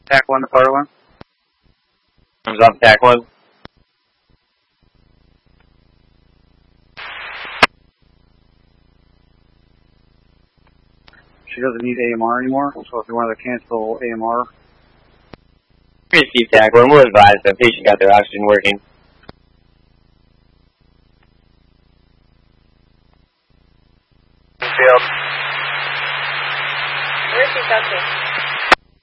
TAC 1 to Fire 1. Comes up, TAC 1. She doesn't need AMR anymore, so if you want to cancel AMR. Receive TAC 1. We'll advise the patient got their oxygen working. Field. Where's he talking?